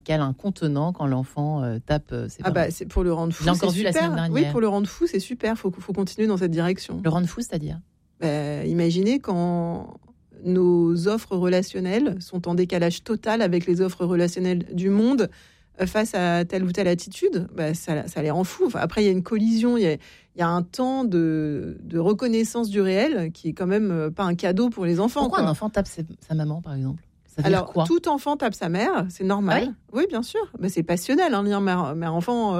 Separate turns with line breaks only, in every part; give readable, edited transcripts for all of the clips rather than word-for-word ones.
qu'elle a un contenant quand l'enfant tape ses parents.
C'est pour le rendre fou.
J'ai encore vu la semaine dernière.
Oui, pour le rendre fou, c'est super. Faut continuer dans cette direction.
Le rendre fou, c'est-à-dire
imaginez quand nos offres relationnelles sont en décalage total avec les offres relationnelles du monde face à telle ou telle attitude, ça les rend fous. Enfin, après, il y a une collision, il y a un temps de reconnaissance du réel qui est quand même pas un cadeau pour les enfants.
Pourquoi un enfant tape sa maman, par exemple ? Ça veut
Alors,
dire quoi ?
tout enfant tape sa mère, c'est normal.
Ah
oui, bien sûr. C'est passionnel, lien mère-enfant.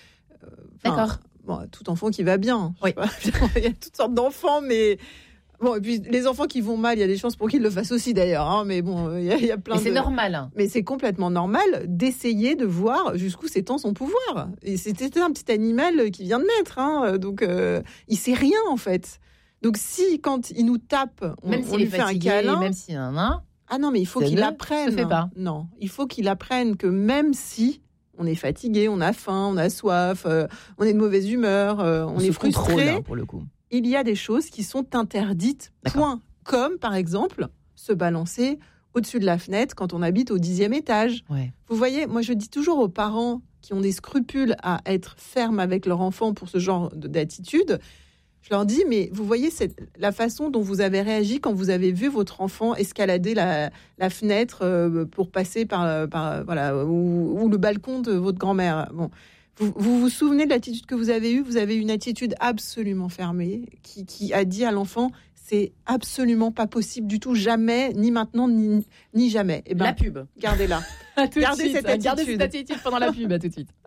D'accord.
Tout enfant qui va bien.
Oui.
Il y a toutes sortes d'enfants, mais... Bon, et puis les enfants qui vont mal, il y a des chances pour qu'ils le fassent aussi d'ailleurs. Mais bon, il y a plein de...
Mais c'est normal.
Mais c'est complètement normal d'essayer de voir jusqu'où s'étend son pouvoir. Et c'était un petit animal qui vient de naître. Donc, il sait rien en fait. Donc si, quand il nous tape, on lui fait fatigué, un câlin...
Même s'il y en a...
Ah non, mais il faut qu'il apprenne.
Ça se fait pas.
Non, il faut qu'il apprenne que même si on est fatigué, on a faim, on a soif, on est de mauvaise humeur, on est frustré...
Contrôle, pour le coup.
Il y a des choses qui sont interdites, point. Comme, par exemple, se balancer au-dessus de la fenêtre quand on habite au 10e étage.
Ouais.
Vous voyez, moi, je dis toujours aux parents qui ont des scrupules à être fermes avec leur enfant pour ce genre d'attitude, je leur dis, mais vous voyez la façon dont vous avez réagi quand vous avez vu votre enfant escalader la fenêtre pour passer par ou le balcon de votre grand-mère. Bon. Vous vous souvenez de l'attitude que vous avez eue ? Vous avez une attitude absolument fermée qui a dit à l'enfant, c'est absolument pas possible du tout, jamais, ni maintenant, ni jamais.
La pub.
Gardez-la. Gardez cette attitude
pendant la pub, à tout de suite.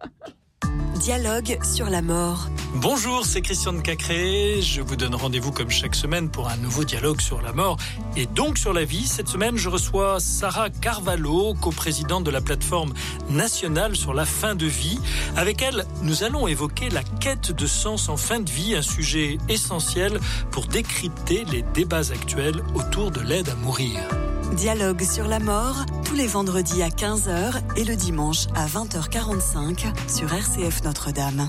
Dialogue sur la mort.
Bonjour, c'est Christian de Cacré. Je vous donne rendez-vous comme chaque semaine pour un nouveau dialogue sur la mort et donc sur la vie. Cette semaine, je reçois Sarah Carvalho, coprésidente de la plateforme nationale sur la fin de vie. Avec elle, nous allons évoquer la quête de sens en fin de vie, un sujet essentiel pour décrypter les débats actuels autour de l'aide à mourir.
Dialogue sur la mort, tous les vendredis à 15h et le dimanche à 20h45 sur RCF Notre-Dame.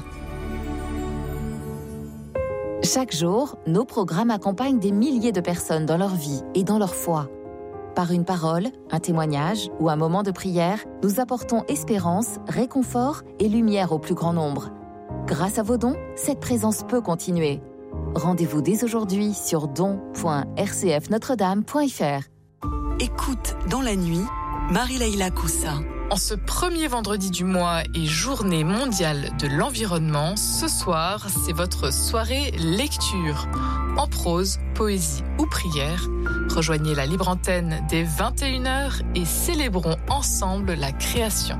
Chaque jour, nos programmes accompagnent des milliers de personnes dans leur vie et dans leur foi. Par une parole, un témoignage ou un moment de prière, nous apportons espérance, réconfort et lumière au plus grand nombre. Grâce à vos dons, cette présence peut continuer. Rendez-vous dès aujourd'hui sur don.rcfnotredame.fr.
Écoute dans la nuit, Marie-Leila Coussa.
En ce premier vendredi du mois et journée mondiale de l'environnement, ce soir, c'est votre soirée lecture. En prose, poésie ou prière, rejoignez la libre antenne dès 21h et célébrons ensemble la création.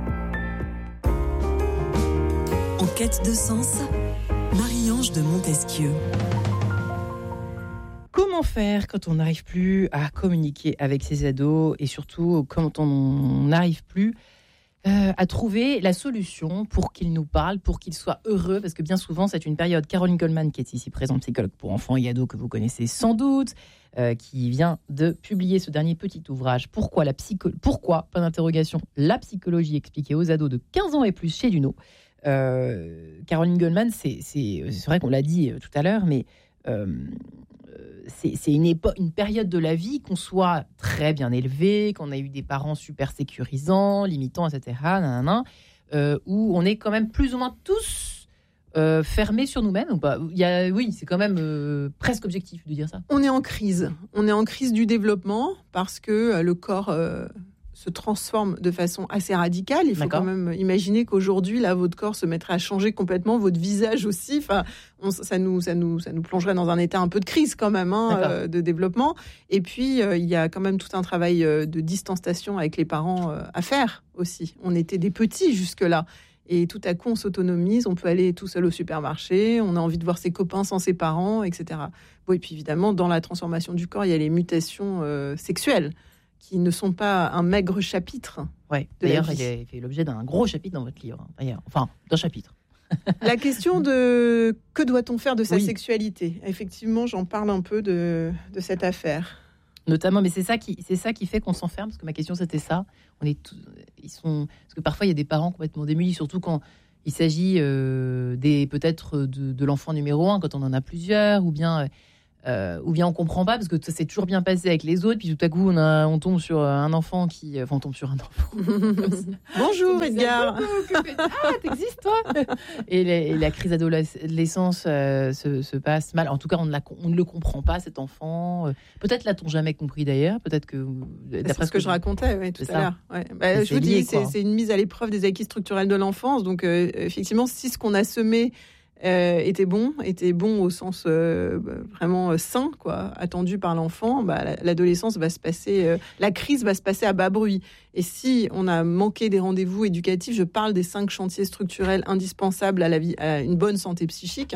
En quête de sens, Marie-Ange de Montesquieu.
Comment faire quand on n'arrive plus à communiquer avec ses ados et surtout quand on n'arrive plus à trouver la solution pour qu'ils nous parlent, pour qu'ils soient heureux, parce que bien souvent c'est une période. Caroline Goldman, qui est ici présente, psychologue pour enfants et ados que vous connaissez sans doute, qui vient de publier ce dernier petit ouvrage, Pourquoi, point d'interrogation, la psychologie expliquée aux ados de 15 ans et plus chez Luno. Caroline Goldman, c'est vrai qu'on l'a dit tout à l'heure, mais c'est une période de la vie, qu'on soit très bien élevé, qu'on a eu des parents super sécurisants, limitants, etc., où on est quand même plus ou moins tous fermés sur nous-mêmes. Ou pas. Oui, c'est quand même presque objectif de dire ça.
On est en crise. On est en crise du développement parce que le corps se transforme de façon assez radicale. Il faut quand même imaginer qu'aujourd'hui, là, votre corps se mettrait à changer complètement, votre visage aussi. Enfin, ça nous plongerait dans un état un peu de crise quand même, de développement. Et puis, il y a quand même tout un travail de distanciation avec les parents à faire aussi. On était des petits jusque-là. Et tout à coup, on s'autonomise, on peut aller tout seul au supermarché, on a envie de voir ses copains sans ses parents, etc. Bon, et puis évidemment, dans la transformation du corps, il y a les mutations sexuelles, qui ne sont pas un maigre chapitre.
Ouais. D'ailleurs, il fait l'objet d'un gros chapitre dans votre livre. D'ailleurs. Enfin, d'un chapitre.
La question de que doit-on faire de sa sexualité. Effectivement, j'en parle un peu de cette affaire.
Notamment, mais c'est ça qui fait qu'on s'enferme, parce que ma question c'était ça. Parce que parfois il y a des parents complètement démunis, surtout quand il s'agit peut-être de l'enfant numéro 1, quand on en a plusieurs, ou bien ou bien on comprend pas parce que ça s'est toujours bien passé avec les autres, puis tout à coup on tombe sur un enfant on tombe sur un enfant.
Bonjour Edgar.
T'existes toi. Et la crise d'adolescence se passe mal. En tout cas, on ne le comprend pas, cet enfant. Peut-être l'a-t-on jamais compris d'ailleurs. Peut-être que
d'après ce que je racontais tout à l'heure. Ouais. Je vous dis, c'est une mise à l'épreuve des acquis structurels de l'enfance. Donc effectivement, si ce qu'on a semé était bon au sens vraiment sain, quoi, attendu par l'enfant, l'adolescence va se passer, la crise va se passer à bas bruit. Et si on a manqué des rendez-vous éducatifs, je parle des 5 chantiers structurels indispensables à la vie, à une bonne santé psychique.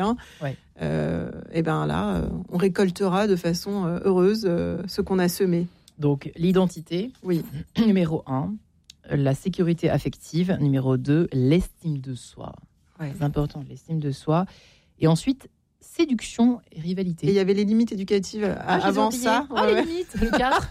Et là, on récoltera de façon heureuse ce qu'on a semé.
Donc l'identité,
oui,
numéro 1, la sécurité affective, numéro 2, l'estime de soi. C'est important, l'estime de soi. Et ensuite, séduction et rivalité.
Et il y avait les limites éducatives avant ça.
Les limites, le 4.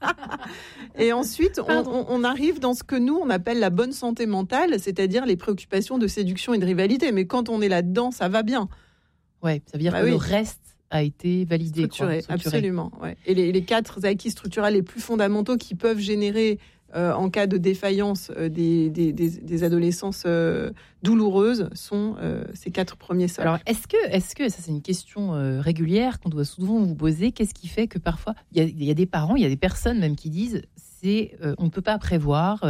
Et ensuite, on arrive dans ce que nous, on appelle la bonne santé mentale, c'est-à-dire les préoccupations de séduction et de rivalité. Mais quand on est là-dedans, ça va bien.
Ouais, ça veut dire que le reste a été validé.
Structuré. Absolument. Ouais. Et les 4 acquis structurels les plus fondamentaux qui peuvent générer en cas de défaillance des adolescences douloureuses sont ces 4 premiers socles.
Alors, est-ce que ça c'est une question régulière qu'on doit souvent vous poser, qu'est-ce qui fait que parfois il y a des parents, il y a des personnes même qui disent on ne peut pas prévoir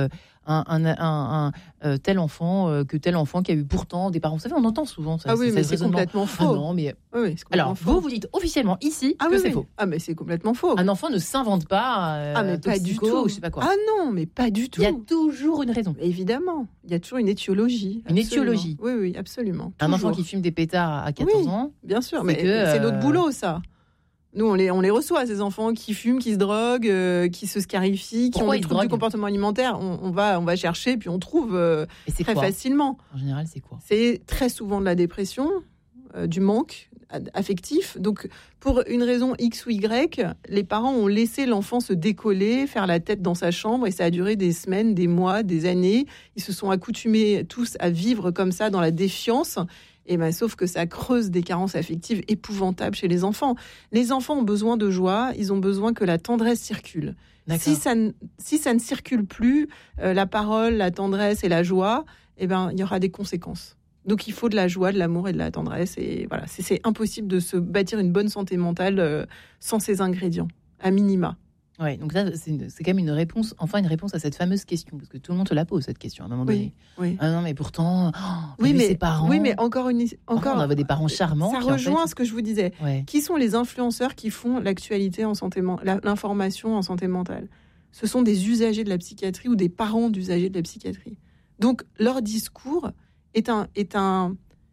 un tel enfant que tel enfant qui a eu pourtant des parents. Vous savez, on entend souvent ça.
Oui, mais c'est complètement faux.
Non, mais alors
faux.
vous dites officiellement ici que c'est faux.
Ah, mais c'est complètement faux.
Un enfant ne s'invente pas.
Mais pas du tout.
Ou je sais pas quoi.
Ah non, mais pas du tout.
Il y a toujours une raison.
Évidemment, il y a toujours une étiologie.
Une étiologie.
Oui, absolument.
Un enfant qui fume des pétards à 14 ans.
Bien sûr, mais c'est notre boulot, ça. Nous, on les reçoit, ces enfants qui fument, qui se droguent, qui se scarifient, qui ont des troubles du comportement alimentaire. On va chercher, puis on trouve très facilement.
En général, c'est quoi ?
C'est très souvent de la dépression, du manque affectif. Donc, pour une raison X ou Y, les parents ont laissé l'enfant se décoller, faire la tête dans sa chambre, et ça a duré des semaines, des mois, des années. Ils se sont accoutumés tous à vivre comme ça, dans la défiance. Sauf que ça creuse des carences affectives épouvantables chez les enfants. Les enfants ont besoin de joie, ils ont besoin que la tendresse circule. Si ça ne circule plus, la parole, la tendresse et la joie, il y aura des conséquences. Donc il faut de la joie, de l'amour et de la tendresse. Et voilà, c'est impossible de se bâtir une bonne santé mentale sans ces ingrédients, à minima.
Ouais, donc ça, c'est quand même une réponse à cette fameuse question, parce que tout le monde te la pose, cette question, à un moment donné.
Oui.
Ah non, mais pourtant, ses parents.
Oui, mais encore
on avait des parents charmants.
Ça rejoint ce que je vous disais.
Ouais.
Qui sont les influenceurs qui font l'actualité en santé l'information en santé mentale ? Ce sont des usagers de la psychiatrie ou des parents d'usagers de la psychiatrie. Donc, leur discours est un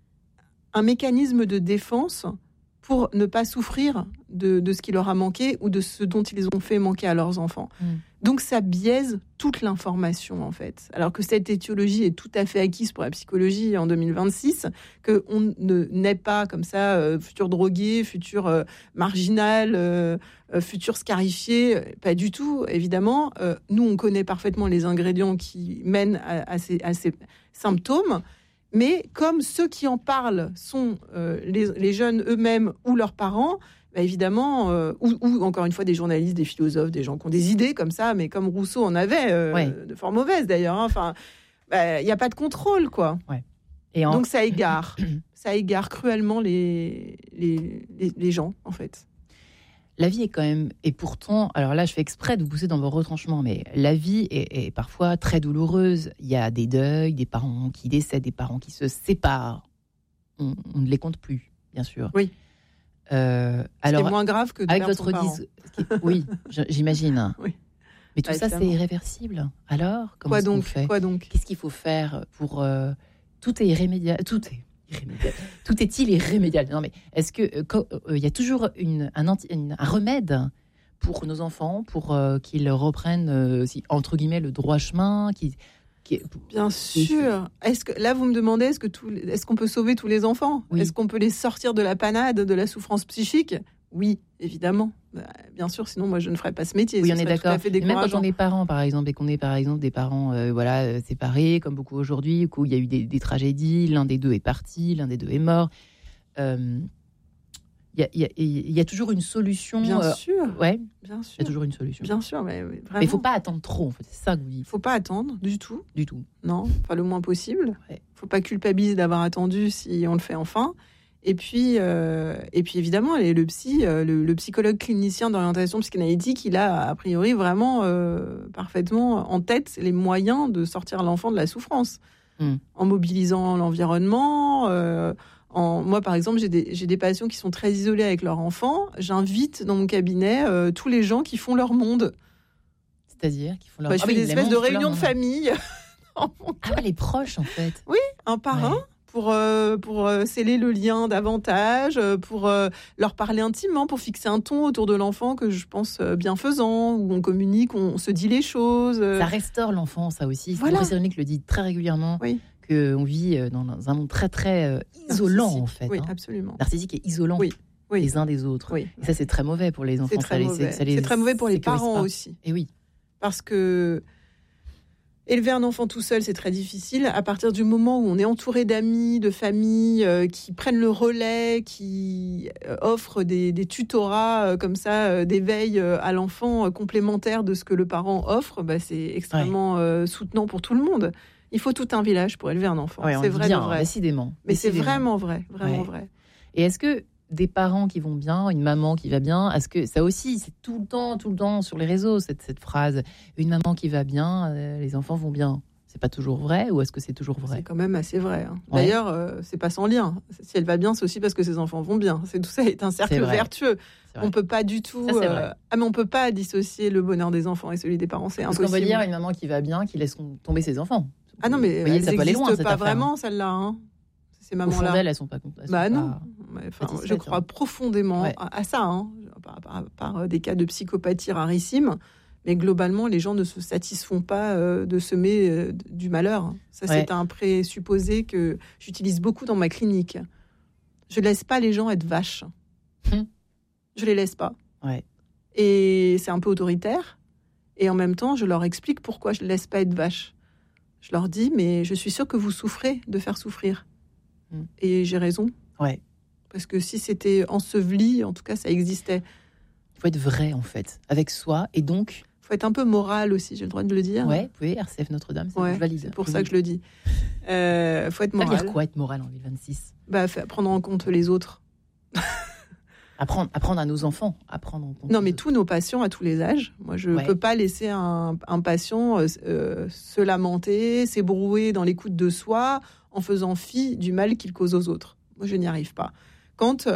mécanisme de défense pour ne pas souffrir de ce qui leur a manqué ou de ce dont ils ont fait manquer à leurs enfants. Donc ça biaise toute l'information, en fait. Alors que cette étiologie est tout à fait acquise pour la psychologie en 2026, qu'on ne naît pas comme ça, futur drogué, futur marginal, futur scarifié. Pas du tout, évidemment. Nous, on connaît parfaitement les ingrédients qui mènent à ces symptômes. Mais comme ceux qui en parlent sont les jeunes eux-mêmes ou leurs parents, évidemment, ou encore une fois des journalistes, des philosophes, des gens qui ont des idées comme ça, mais comme Rousseau en avait, de fort mauvaises d'ailleurs. Enfin, il n'y a pas de contrôle, quoi.
Ouais.
Donc ça égare cruellement les gens, en fait.
La vie est quand même, et pourtant, alors là je fais exprès de vous pousser dans vos retranchements, mais la vie est parfois très douloureuse. Il y a des deuils, des parents qui décèdent, des parents qui se séparent. On ne les compte plus, bien sûr.
Oui.
Alors,
c'est moins grave que de
avec
perdre
votre
son parent.
Oui, j'imagine.
Oui.
Mais tout ça, c'est irréversible. Alors, comment est-ce qu'on fait ?
Quoi donc ?
Qu'est-ce qu'il faut faire pour... Tout est irrémédiable. Tout est-il irrémédiable ? Non, mais est-ce que il y a toujours un remède pour nos enfants, pour qu'ils reprennent, entre guillemets, le droit chemin
Bien sûr. Là, vous me demandez, est-ce qu'on peut sauver tous les enfants ?
Oui.
Est-ce qu'on peut les sortir de la panade, de la souffrance psychique ? Oui, évidemment. Bien sûr, sinon moi je ne ferais pas ce métier.
Oui, on est d'accord. Même quand on est parents, par exemple, et qu'on est par exemple des parents séparés, comme beaucoup aujourd'hui, où il y a eu des tragédies, l'un des deux est parti, l'un des deux est mort. Il il y a toujours une solution.
Bien sûr.
Ouais.
Bien sûr.
Il y a toujours une solution.
Bien sûr, mais vraiment.
Mais il ne faut pas attendre trop, en fait. C'est ça que vous dites.
Il ne faut pas attendre du tout.
Du tout.
Non, pas le moins possible. Il
Ouais.
ne faut pas culpabiliser d'avoir attendu si on le fait enfin. Et puis évidemment, le psychologue clinicien d'orientation psychanalytique, il a a priori vraiment parfaitement en tête les moyens de sortir l'enfant de la souffrance. En mobilisant l'environnement. Moi, par exemple, j'ai des patients qui sont très isolés avec leur enfant. J'invite dans mon cabinet tous les gens qui font leur monde.
C'est-à-dire qu'ils font leur...
Je fais des espèces de réunions de famille.
Ah ouais, les proches, en fait.
Oui, un par un. Pour sceller le lien davantage, pour leur parler intimement, pour fixer un ton autour de l'enfant que je pense bienfaisant, où on communique, on se dit les choses.
Ça restaure l'enfant, ça aussi.
Voilà.
Professeur Nick le dit très régulièrement, qu'on vit dans un monde très, très isolant,
narcissique.
en fait.
Oui, absolument.
Narcissique et isolant les uns des autres.
Oui.
Et ça, c'est très mauvais pour les enfants.
C'est très mauvais. C'est très mauvais pour les parents aussi.
Et oui.
Parce que élever un enfant tout seul, c'est très difficile. À partir du moment où on est entouré d'amis, de familles qui prennent le relais, qui offrent des tutorats comme ça, d'éveil à l'enfant complémentaires de ce que le parent offre, c'est extrêmement soutenant pour tout le monde. Il faut tout un village pour élever un enfant.
C'est vrai, vrai. Décidément.
Mais c'est vraiment vrai, vraiment vrai.
Et est-ce que des parents qui vont bien, une maman qui va bien, est-ce que ça aussi, c'est tout le temps sur les réseaux, cette phrase, une maman qui va bien, les enfants vont bien. C'est pas toujours vrai, ou est-ce que c'est toujours vrai ?
C'est quand même assez vrai. D'ailleurs, c'est pas sans lien. Si elle va bien, c'est aussi parce que ses enfants vont bien. Tout ça est un cercle vertueux. On peut pas du tout. Mais on peut pas dissocier le bonheur des enfants et celui des parents. C'est impossible.
Parce qu'on va dire une maman qui va bien, qui laisse tomber ses enfants.
Ah non, mais elles n'existent pas vraiment, celle-là. Ces mamans-là.
Au fond d'elles, elles sont pas contentes.
Non. Je crois profondément à ça, par des cas de psychopathie rarissimes. Mais globalement, les gens ne se satisfont pas de semer du malheur. Ça, c'est un présupposé que j'utilise beaucoup dans ma clinique. Je laisse pas les gens être vaches. Je les laisse pas. Et c'est un peu autoritaire. Et en même temps, je leur explique pourquoi je les laisse pas être vaches. Je leur dis, mais je suis sûre que vous souffrez de faire souffrir. Et j'ai raison. Parce que si c'était enseveli, en tout cas, ça existait.
Il faut être vrai, en fait, avec soi. Et donc...
Il faut être un peu moral aussi, j'ai le droit de le dire.
Oui, vous pouvez, RCF Notre-Dame, je valide.
C'est pour ça que je le dis. Faut être moral.
Ça veut dire quoi, être moral en 2026 ?
Prendre en compte les autres.
Apprendre à nos enfants à prendre en compte.
Non, mais tous nos patients à tous les âges. Moi, je ne peux pas laisser un patient se lamenter, s'ébrouer dans l'écoute de soi en faisant fi du mal qu'il cause aux autres. Moi, je n'y arrive pas. Quand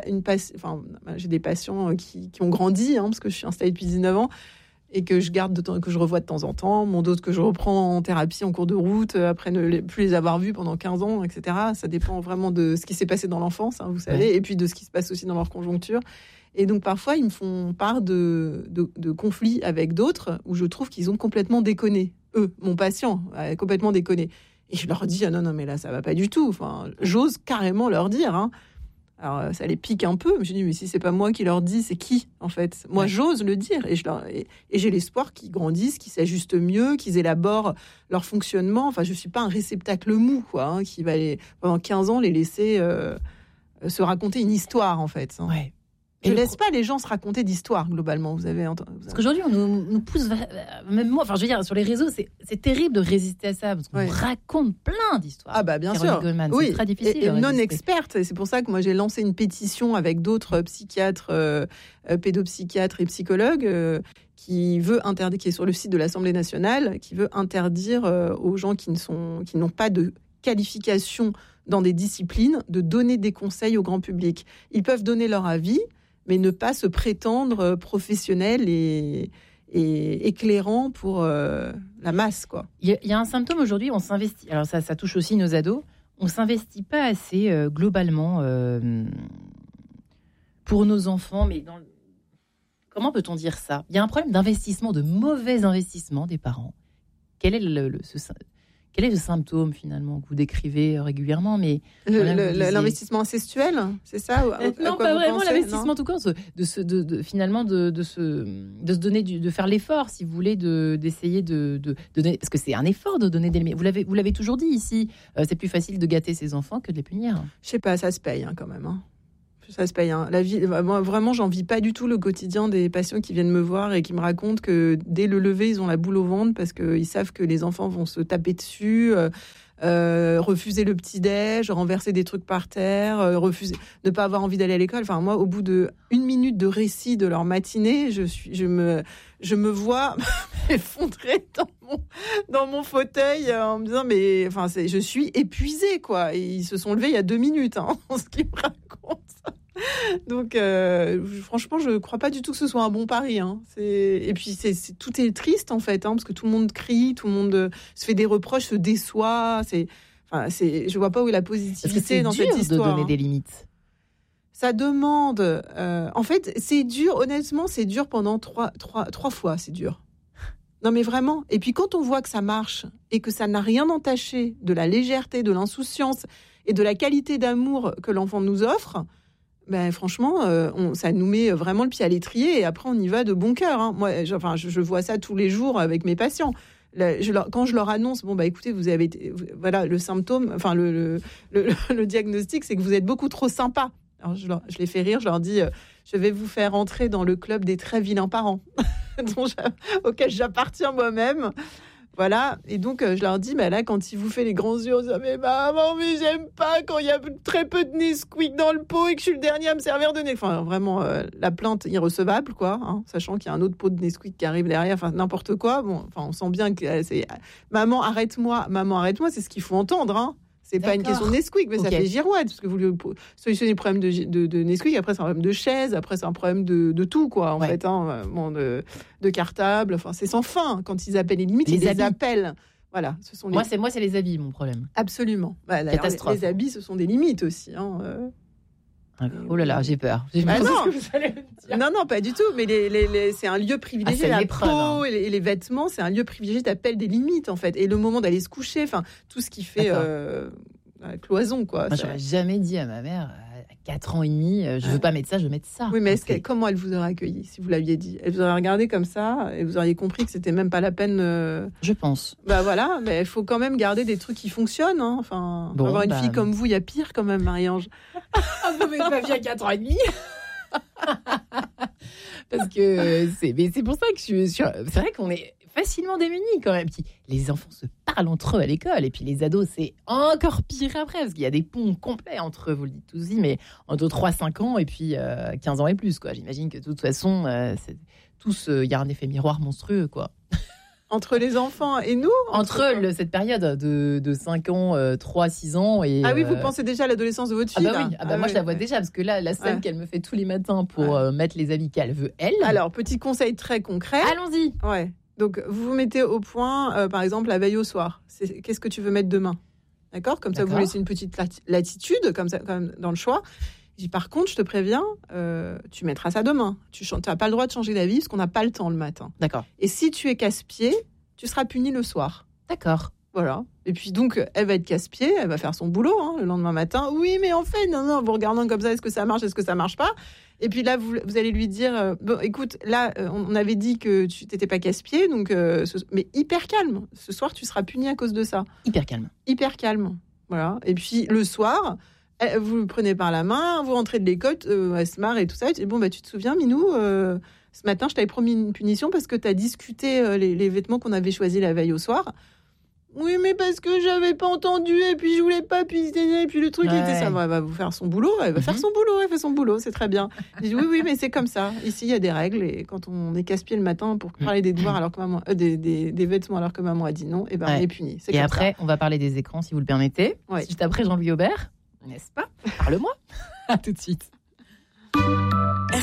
j'ai des patients qui ont grandi, parce que je suis installée depuis 19 ans, et que je garde que je revois de temps en temps, d'autres que je reprends en thérapie en cours de route, après ne plus les avoir vus pendant 15 ans, etc. Ça dépend vraiment de ce qui s'est passé dans l'enfance, vous savez, et puis de ce qui se passe aussi dans leur conjoncture. Et donc, parfois, ils me font part de conflits avec d'autres où je trouve qu'ils ont complètement déconné. Mon patient a complètement déconné. Et je leur dis, non, mais là, ça va pas du tout. J'ose carrément leur dire, Alors, ça les pique un peu. Je dis, mais si c'est pas moi qui leur dis, c'est qui, en fait ? Moi, j'ose le dire. Et j'ai l'espoir qu'ils grandissent, qu'ils s'ajustent mieux, qu'ils élaborent leur fonctionnement. Je suis pas un réceptacle mou, qui va pendant 15 ans les laisser se raconter une histoire, en fait. Je ne laisse pas les gens se raconter d'histoires, globalement. Vous avez entendu.
Parce qu'aujourd'hui, on nous pousse, même moi, je veux dire, sur les réseaux, c'est terrible de résister à ça, parce qu'on raconte plein d'histoires.
Bien sûr.
Goldman, c'est très difficile.
Et non expertes. Et c'est pour ça que moi, j'ai lancé une pétition avec d'autres psychiatres, pédopsychiatres et psychologues, qui est sur le site de l'Assemblée nationale, qui veut interdire aux gens qui n'ont pas de qualification dans des disciplines de donner des conseils au grand public. Ils peuvent donner leur avis, mais ne pas se prétendre professionnel et éclairant pour la masse, quoi.
Il y a un symptôme aujourd'hui, on s'investit. Alors ça touche aussi nos ados. On s'investit pas assez globalement pour nos enfants, mais comment peut-on dire ça ? Il y a un problème d'investissement, de mauvais investissement des parents. Quel est le symptôme, finalement, que vous décrivez régulièrement,
l'investissement incestuel, c'est ça ?
Non, pas vraiment l'investissement tout court, finalement de se donner, de faire l'effort, si vous voulez, d'essayer de donner, parce que c'est un effort de donner des lumières. Vous l'avez toujours dit ici, c'est plus facile de gâter ses enfants que de les punir.
Je sais pas, ça se paye quand même. Ça se paye. Hein. La vie, moi, vraiment, j'en vis pas du tout le quotidien des patients qui viennent me voir et qui me racontent que dès le lever, ils ont la boule au ventre parce qu'ils savent que les enfants vont se taper dessus, refuser le petit-déj, renverser des trucs par terre, refuser, ne pas avoir envie d'aller à l'école. Enfin, moi, au bout de 1 minute de récit de leur matinée, je me vois m'effondrer dans mon fauteuil en me disant mais enfin je suis épuisée quoi. Et ils se sont levés il y a 2 minutes ce qu'ils me racontent. Donc franchement je crois pas du tout que ce soit un bon pari. Et puis tout est triste en fait parce que tout le monde crie, tout le monde se fait des reproches, se déçoit. Je vois pas où est la positivité dans cette histoire.
De donner des limites.
Ça demande. En fait, c'est dur. Honnêtement, c'est dur pendant trois fois. C'est dur. Non, mais vraiment. Et puis, quand on voit que ça marche et que ça n'a rien entaché de la légèreté, de l'insouciance et de la qualité d'amour que l'enfant nous offre, ben franchement, ça nous met vraiment le pied à l'étrier et après, on y va de bon cœur. Moi, je vois ça tous les jours avec mes patients. Quand je leur annonce, écoutez, vous avez voilà le symptôme, enfin le diagnostic, c'est que vous êtes beaucoup trop sympa. Alors je les fais rire, je leur dis, je vais vous faire entrer dans le club des très vilains parents, auquel j'appartiens moi-même. Voilà, et donc je leur dis, là, quand il vous fait les grands yeux, on dit, mais maman, mais j'aime pas quand il y a très peu de Nesquik dans le pot et que je suis le dernier à me servir de Nesquik. Enfin, vraiment, la plainte irrecevable, quoi, sachant qu'il y a un autre pot de Nesquik qui arrive derrière, enfin, n'importe quoi. On sent bien que c'est maman, arrête-moi, c'est ce qu'il faut entendre, C'est D'accord. Pas une question de Nesquik, mais ça fait girouette, parce que vous lui solutionnez le problème de Nesquik, après c'est un problème de chaise, après c'est un problème de tout, quoi, en fait, de cartable, enfin c'est sans fin. Quand ils appellent les limites, ils les appellent. Voilà, ce sont
moi, c'est les habits, mon problème.
Absolument. Catastrophe. Les habits, ce sont des limites aussi.
Oh là là, j'ai peur.
Non, pas du tout. Mais c'est un lieu privilégié. La peau et les vêtements, c'est un lieu privilégié. T'appelles des limites, en fait. Et le moment d'aller se coucher, enfin, tout ce qui fait la cloison, quoi.
Moi, j'aurais jamais dit à ma mère, à 4 ans et demi, je veux pas mettre ça, je veux mettre ça.
Oui, mais comment elle vous aurait accueilli si vous l'aviez dit? Elle vous aurait regardé comme ça et vous auriez compris que c'était même pas la peine.
Je pense.
Voilà, mais il faut quand même garder des trucs qui fonctionnent. Enfin, avoir une fille comme vous, il y a pire quand même, Marie-Ange.
Mais ma fille a 4 ans et demi. Parce que c'est pour ça que c'est vrai qu'on est facilement démunis quand même. Puis les enfants se parlent entre eux à l'école et puis les ados c'est encore pire après parce qu'il y a des ponts complets entre eux, vous le dites tous, mais entre 3-5 ans et puis 15 ans et plus, quoi. J'imagine que de toute façon il y a un effet miroir monstrueux, quoi.
Entre les enfants et nous,
cette période de 5 ans, 3-6 ans. Et,
oui, vous pensez déjà à l'adolescence de votre fille.
Moi, je la vois déjà, parce que là, la scène qu'elle me fait tous les matins pour mettre les habits qu'elle veut, elle.
Alors, petit conseil très concret.
Allons-y.
Ouais. Donc, vous mettez au point, par exemple, la veille au soir. Qu'est-ce que tu veux mettre demain? D'accord? Comme ça, vous laissez une petite latitude, comme dans le choix. Je dis, par contre, je te préviens, tu mettras ça demain. Tu n'as pas le droit de changer d'avis parce qu'on n'a pas le temps le matin.
D'accord.
Et si tu es casse-pied, tu seras puni le soir.
D'accord.
Voilà. Et puis donc, elle va être casse-pied, elle va faire son boulot le lendemain matin. Oui, mais en fait, non, vous regardant comme ça, est-ce que ça marche, est-ce que ça marche pas? Et puis là, vous allez lui dire, écoute, là, on avait dit que tu n'étais pas casse-pied, donc, mais hyper calme. Ce soir, tu seras puni à cause de ça.
Hyper calme.
Hyper calme. Voilà. Et puis le soir, vous le prenez par la main, vous rentrez de l'école, elle se marre et tout ça. Et bon, tu te souviens, Minou, ce matin, je t'avais promis une punition parce que tu as discuté les vêtements qu'on avait choisis la veille au soir. Oui, mais parce que j'avais pas entendu et puis je voulais pas, puis le truc était ça. Elle va vous faire son boulot, elle fait son boulot, c'est très bien. Je dis oui, mais c'est comme ça. Ici, il y a des règles et quand on est casse-pied le matin pour parler des devoirs alors que maman, des vêtements alors que maman a dit non, et on est puni.
Et après, on va parler des écrans si vous le permettez. Juste après Jean-Louis Aubert, n'est-ce pas? Parle-moi. À tout de suite.